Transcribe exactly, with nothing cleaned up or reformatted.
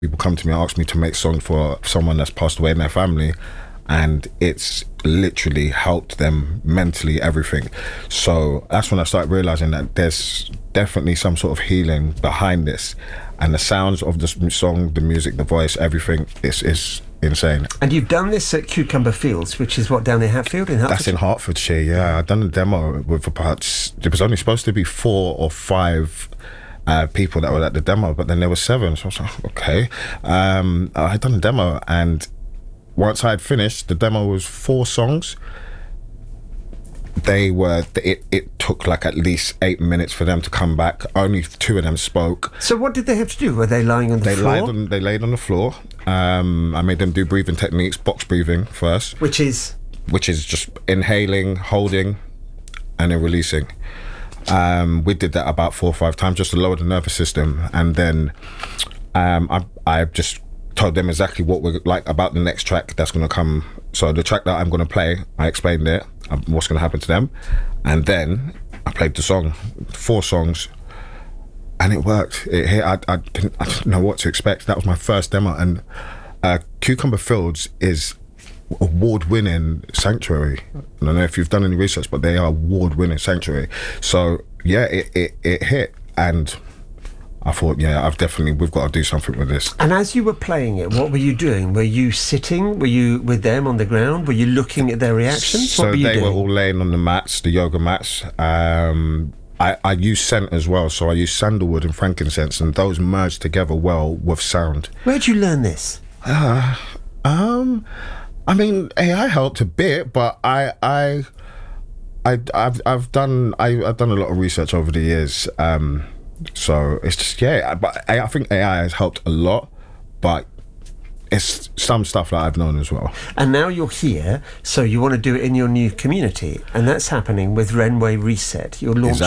People come to me and ask me to make songs for someone that's passed away in their family, and it's literally helped them mentally, everything. So that's when I started realizing that there's definitely some sort of healing behind this, and the sounds of the song, the music, the voice, everything is is insane. And you've done this at Cucumber Fields, which is what, down in Hatfield, in Hertfordshire? That's in Hertfordshire, yeah. I've done a demo with about, there was only supposed to be four or five uh, people that were at the demo, but then there were seven, so I was like, okay. Um, I had done a demo, and once I had finished, the demo was four songs. They were, it, it took like at least eight minutes for them to come back. Only two of them spoke. So what did they have to do? Were they lying on the they floor? Laid on, they laid on the floor. Um, I made them do breathing techniques, box breathing first. Which is? Which is just inhaling, holding, and then releasing. Um, we did that about four or five times just to lower the nervous system. And then um, I, I just told them exactly what we're like about the next track that's going to come. So the track that I'm going to play, I explained it, what's going to happen to them, and then I played the song, four songs, and it worked. It hit. I, I, didn't, I didn't know what to expect. That was my first demo, and uh, Cucumber Fields is award-winning sanctuary. I don't know if you've done any research, but they are award-winning sanctuary. So yeah, it, it, it hit, and I thought, yeah, I've definitely, we've got to do something with this. And as you were playing it, what were you doing? Were you sitting? Were you with them on the ground? Were you looking at their reactions? So what were you they doing? were all laying on the mats, the yoga mats. Um, I, I use scent as well, so I use sandalwood and frankincense, and those merge together well with sound. Where'd you learn this? Uh, um, I mean, A I helped a bit, but I, I, I, I've, I've done, I, I've done a lot of research over the years. Um, So it's just, yeah, but I, I think A I has helped a lot, but it's some stuff that I've known as well. And now you're here, so you want to do it in your new community, and that's happening with Renway Reset. You're launching